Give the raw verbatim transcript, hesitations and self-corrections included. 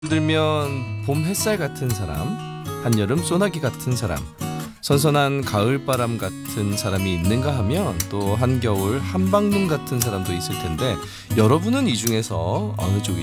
들면 봄 햇살 같은 사람, 한여름 소나기 같은 사람, 선선한 가을바람 같은 사람이 있는가 하면 또 한겨울 한방눈 같은 사람도 있을 텐데 여러분은 이 중에서 어느 쪽이신가요?